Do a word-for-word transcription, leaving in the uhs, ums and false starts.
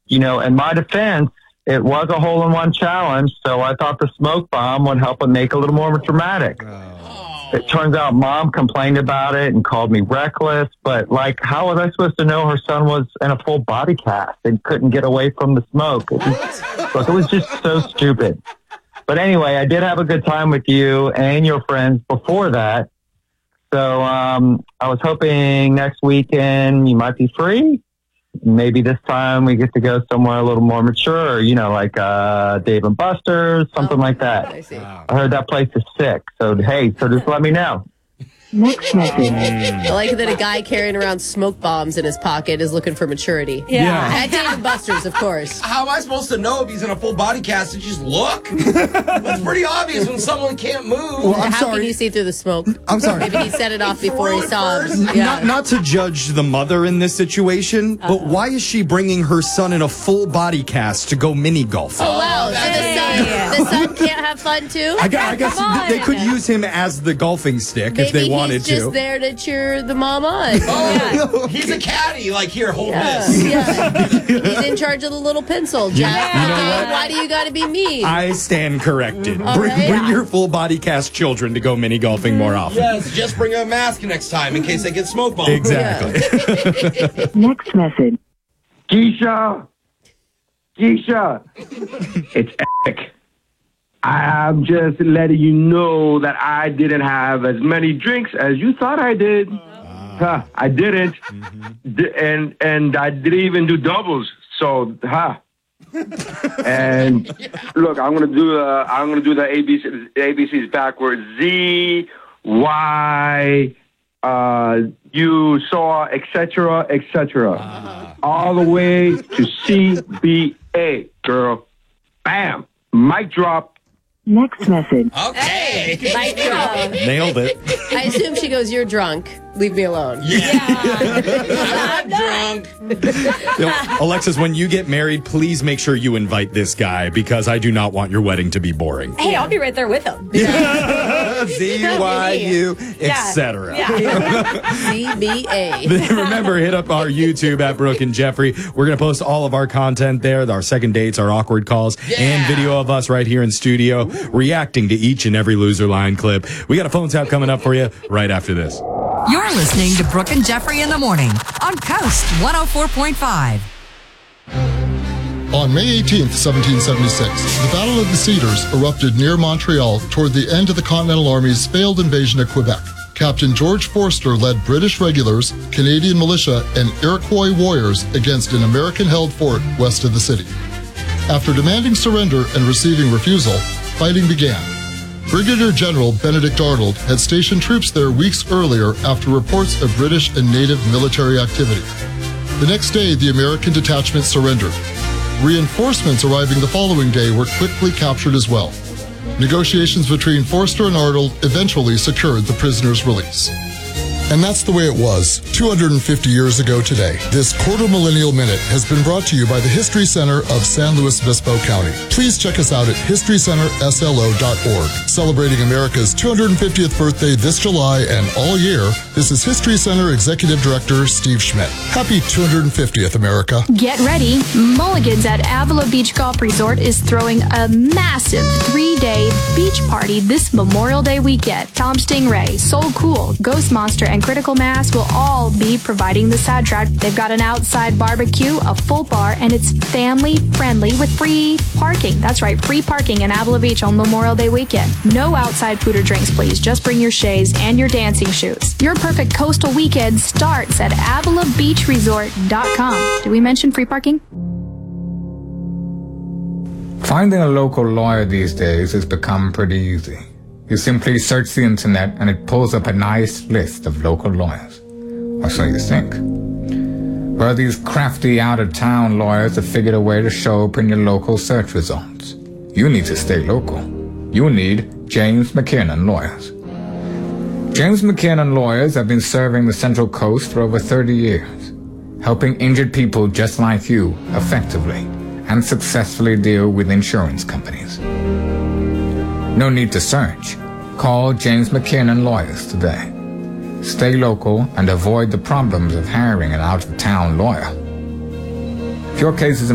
you know, in my defense, it was a hole-in-one challenge, so I thought the smoke bomb would help it make it a little more dramatic. Oh. It turns out Mom complained about it and called me reckless, but, like, how was I supposed to know her son was in a full body cast and couldn't get away from the smoke? It was, look, it was just so stupid. But anyway, I did have a good time with you and your friends before that, so um, I was hoping next weekend you might be free. Maybe this time we get to go somewhere a little more mature, you know, like uh, Dave and Buster's, something oh, like that. I see. I heard that place is sick. So, hey, so just let me know. Next message. I like that a guy carrying around smoke bombs in his pocket is looking for maturity. Yeah. yeah. At Dave and Buster's, of course. How am I supposed to know if he's in a full body cast and just look? It's pretty obvious when someone can't move. Well, I'm How sorry. can you see through the smoke? I'm sorry. Maybe he set it off before he saw him. Yeah. Not, not to judge the mother in this situation, uh-huh. but why is she bringing her son in a full body cast to go mini golfing? Oh, wow. So the son, the son can't have fun, too? I, I guess they could use him as the golfing stick Maybe if they wanted he's to. Just there to cheer the mom on. Oh, yeah. He's a caddy. Like, here, hold yeah, this. Yeah. He's in charge of the little pencil, Jack. Yeah. You know what? Why do you got to be mean? I stand corrected. Mm-hmm. Bring, right. bring your full body cast children to go mini golfing more often. Yes, just bring a mask next time in case they get smoke bombed. Exactly. Yeah. Next message. Keisha. Keisha. It's epic. I'm just letting you know that I didn't have as many drinks as you thought I did. Uh, huh, I didn't. Mm-hmm. D- and and I didn't even do doubles. So, huh. And look, I'm gonna do uh, I'm gonna do the A B C A B Cs backwards. Z Y uh, you saw et cetera et cetera uh-huh. all the way to C B A. Girl, bam, mic drop. Next message. Okay. Hey, mic drop. Nailed it. I assume she goes, "You're drunk. Leave me alone." Yeah. yeah. I'm drunk. You know, Alexis, when you get married, please make sure you invite this guy because I do not want your wedding to be boring. Hey, I'll be right there with him. Z Y U, et cetera. C B A. Remember, hit up our YouTube at Brooke and Jeffrey. We're going to post all of our content there, our second dates, our awkward calls, yeah. and video of us right here in studio reacting to each and every Loser Line clip. We got a phone tap coming up for you right after this. You're listening to Brooke and Jeffrey in the morning on Coast one oh four point five. On May eighteenth, seventeen seventy-six, the Battle of the Cedars erupted near Montreal toward the end of the Continental Army's failed invasion of Quebec. Captain George Forster led British regulars, Canadian militia, and Iroquois warriors against an American-held fort west of the city. After demanding surrender and receiving refusal, fighting began. Brigadier General Benedict Arnold had stationed troops there weeks earlier after reports of British and native military activity. The next day, the American detachment surrendered. Reinforcements arriving the following day were quickly captured as well. Negotiations between Forster and Arnold eventually secured the prisoners' release. And that's the way it was two hundred fifty years ago today. This quarter millennial minute has been brought to you by the History Center of San Luis Obispo County. Please check us out at history center s l o dot org. Celebrating America's two hundred fiftieth birthday this July and all year, this is History Center Executive Director Steve Schmidt. Happy two hundred fiftieth, America. Get ready. Mulligan's at Avila Beach Golf Resort is throwing a massive three-day beach party this Memorial Day weekend. Tom Stingray, Soul Cool, Ghost Monster, and Critical Mass will all be providing the soundtrack. They've got an outside barbecue, a full bar, and it's family friendly with free parking. That's right, free parking in Avila Beach on Memorial Day weekend. No outside food or drinks, please. Just bring your chaise and your dancing shoes. Your perfect coastal weekend starts at avila beach resort dot com. Did we mention free parking? Finding a local lawyer these days has become pretty easy. You simply search the internet and it pulls up a nice list of local lawyers. Or so you think. Well, these crafty out-of-town lawyers have figured a way to show up in your local search results. You need to stay local. You need James McKiernan Lawyers. James McKiernan Lawyers have been serving the Central Coast for over thirty years, helping injured people just like you effectively and successfully deal with insurance companies. No need to search. Call James McKiernan Lawyers today. Stay local and avoid the problems of hiring an out-of-town lawyer. If your case is